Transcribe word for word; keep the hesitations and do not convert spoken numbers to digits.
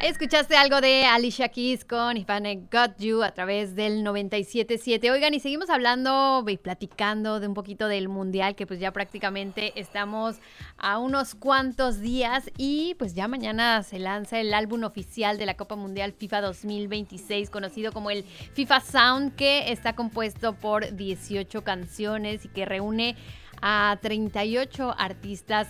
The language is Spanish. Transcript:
Ahí escuchaste algo de Alicia Keys con If I Got You a través del noventa y siete punto siete. Oigan, y seguimos hablando y platicando de un poquito del Mundial, que pues ya prácticamente estamos a unos cuantos días y pues ya mañana se lanza el álbum oficial de la Copa Mundial FIFA dos mil veintiséis, conocido como el FIFA Sound, que está compuesto por dieciocho canciones y que reúne a treinta y ocho artistas